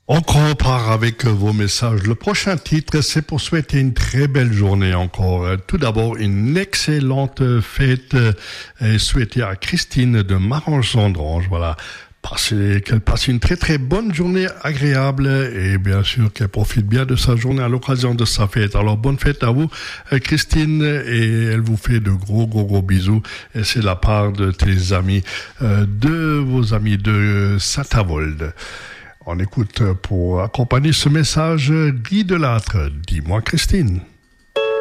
Encore part avec vos messages. Le prochain titre, c'est pour souhaiter une très belle journée encore. Tout d'abord, une excellente fête et souhaiter à Christine de Marange-Sandrange. Voilà. Qu'elle passe une très très bonne journée agréable et bien sûr qu'elle profite bien de sa journée à l'occasion de sa fête. Alors bonne fête à vous Christine et elle vous fait de gros bisous et c'est la part de tes amis, de vos amis de Saint-Avold. On écoute pour accompagner ce message Guy Delattre. Dis-moi Christine.